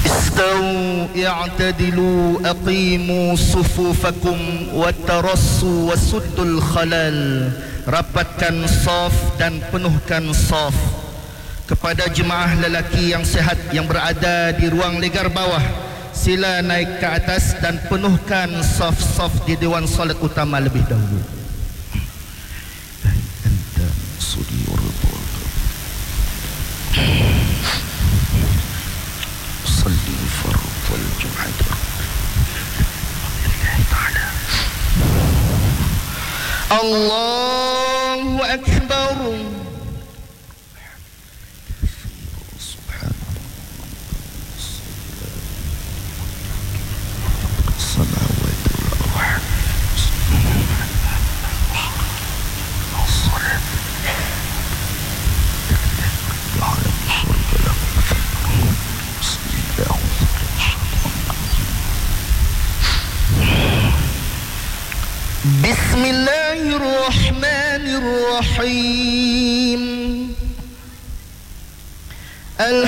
Istau i'tadilu aqimu sufufakum watarassu wasuddul khalal. Rapatkan saf dan penuhkan saf. Kepada jemaah lelaki yang sihat yang berada di ruang legar bawah, sila naik ke atas dan penuhkan saf-saf di dewan solat utama lebih dahulu. Allahu Akbar. Bismillahirrahmanirrahim.